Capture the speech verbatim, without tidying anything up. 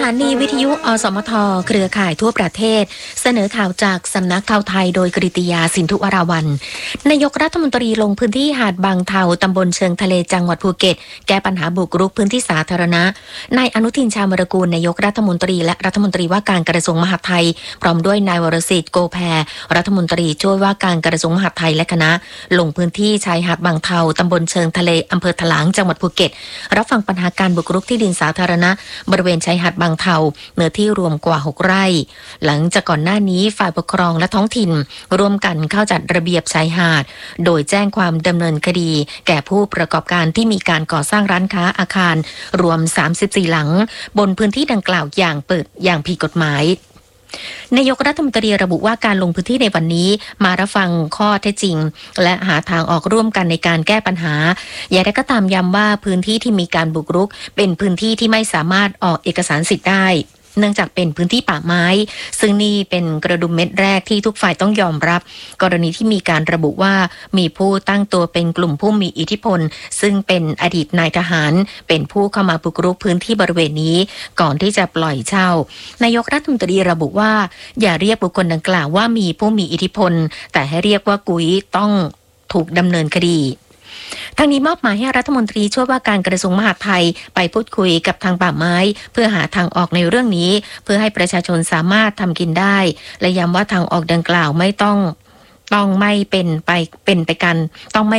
ถานีวิทยุอสมทเครือข่ายทั่วประเทศเสนอข่าวจากสำนักข่าวไทยโดยกฤติยาสินธุวราวัลย์นายกรัฐมนตรีลงพื้นที่หาดบางเทาตำบลเชิงทะเลจังหวัดภูเก็ตแก้ปัญหาบุกรุกพื้นที่สาธารณะนายอนุทินชาญวิรากูลนายกรัฐมนตรีและรัฐมนตรีว่าการกระทรวงมหาดไทยพร้อมด้วยนายวรศิษฐ์โกแพรรัฐมนตรีช่วยว่าการกระทรวงมหาดไทยและคณะลงพื้นที่ชายหาดบางเทาตำบลเชิงทะเลอำเภอถลางจังหวัดภูเก็ตรับฟังปัญหาการบุกรุกที่ดินสาธารณะบริเวณชายหาดบางเทาเนื้อที่รวมกว่าหกไร่หลังจากก่อนหน้านี้ฝ่ายปกครองและท้องถิ่นร่วมกันเข้าจัดระเบียบชายหาดโดยแจ้งความดำเนินคดีแก่ผู้ประกอบการที่มีการก่อสร้างร้านค้าอาคารรวมสามสิบสี่หลังบนพื้นที่ดังกล่าวอย่างเปิดอย่างผิดกฎหมายนายกรัฐมนตรีระบุว่าการลงพื้นที่ในวันนี้มารับฟังข้อเท็จจริงและหาทางออกร่วมกันในการแก้ปัญหาอย่างไรก็ตามย้ำว่าพื้นที่ที่มีการบุกรุกเป็นพื้นที่ที่ไม่สามารถออกเอกสารสิทธิ์ได้เนื่องจากเป็นพื้นที่ป่าไม้ซึ่งนี่เป็นกระดุมเม็ดแรกที่ทุกฝ่ายต้องยอมรับกรณีที่มีการระบุว่ามีผู้ตั้งตัวเป็นกลุ่มผู้มีอิทธิพลซึ่งเป็นอดีตนายทหารเป็นผู้เข้ามาบุกรุกพื้นที่บริเวณนี้ก่อนที่จะปล่อยเช่านายกรัฐมนตรีระบุว่าอย่าเรียกบุคคลดังกล่าวว่ามีผู้มีอิทธิพลแต่ให้เรียกว่ากุยต้องถูกดำเนินคดีทางนี้มอบหมายให้รัฐมนตรีช่วยว่าการกระทรวงมหาดไทยไปพูดคุยกับทางป่าไม้เพื่อหาทางออกในเรื่องนี้เพื่อให้ประชาชนสามารถทำกินได้และย้ำว่าทางออกดังกล่าวไม่ต้องต้องไม่เป็นไปเป็นไปกันต้องไม่